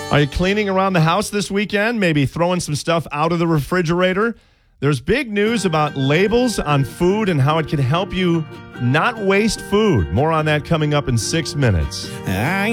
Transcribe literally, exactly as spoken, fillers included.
Are you cleaning around the house this weekend? Maybe throwing some stuff out of the refrigerator? There's big news about labels on food and how it can help you not waste food. More on that coming up in six minutes. I